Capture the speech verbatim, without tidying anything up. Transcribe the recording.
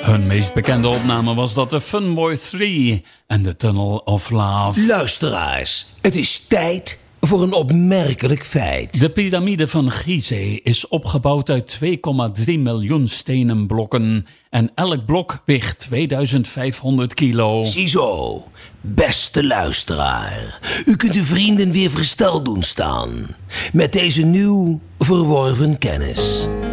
Hun meest bekende opname was dat de Funboy drie en The Tunnel of Love. Luisteraars, het is tijd voor een opmerkelijk feit. De piramide van Gizeh is opgebouwd uit twee komma drie miljoen stenen blokken en elk blok weegt tweeduizend vijfhonderd kilo. Ziezo, beste luisteraar, u kunt uw vrienden weer versteld doen staan met deze nieuw verworven kennis.